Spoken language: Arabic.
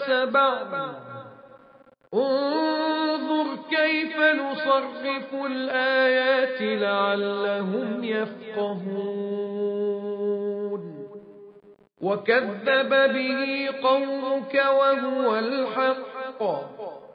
بأس بعض انظر كيف نصرف الآيات لعلهم يفقهون وكذب به قومك وهو الحق